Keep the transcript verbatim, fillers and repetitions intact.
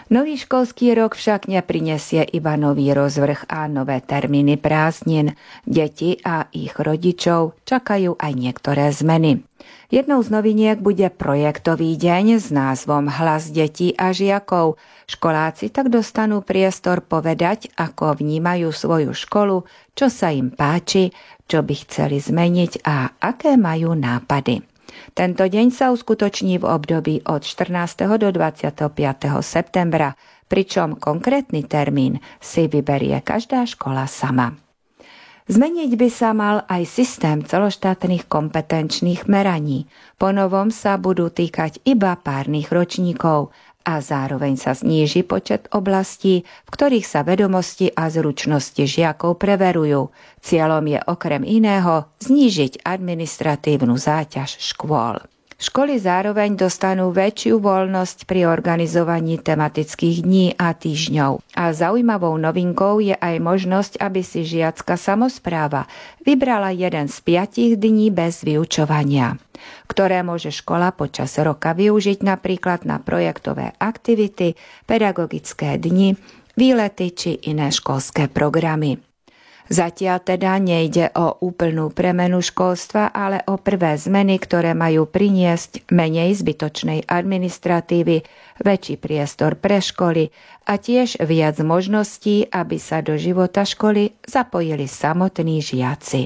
Nový školský rok však neprinesie iba nový rozvrh a nové termíny prázdnin. Deti a ich rodičov čakajú aj niektoré zmeny. Jednou z noviniek bude projektový deň s názvom Hlas detí a žiakov. Školáci tak dostanú priestor povedať, ako vnímajú svoju školu, čo sa im páči, čo by chceli zmeniť a aké majú nápady. Tento deň sa uskutoční v období od štrnásteho do dvadsiateho piateho septembra, pričom konkrétny termín si vyberie každá škola sama. Zmeniť by sa mal aj systém celoštátnych kompetenčných meraní. Ponovom sa budú týkať iba párnych ročníkov a zároveň sa zníži počet oblastí, v ktorých sa vedomosti a zručnosti žiakov preverujú. Cieľom je okrem iného znížiť administratívnu záťaž škôl. Školy zároveň dostanú väčšiu voľnosť pri organizovaní tematických dní a týždňov. A zaujímavou novinkou je aj možnosť, aby si žiacka samospráva vybrala jeden z piatich dní bez vyučovania, ktoré môže škola počas roka využiť napríklad na projektové aktivity, pedagogické dni, výlety či iné školské programy. Zatiaľ teda nejde o úplnú premenu školstva, ale o prvé zmeny, ktoré majú priniesť menej zbytočnej administratívy, väčší priestor pre školy a tiež viac možností, aby sa do života školy zapojili samotní žiaci.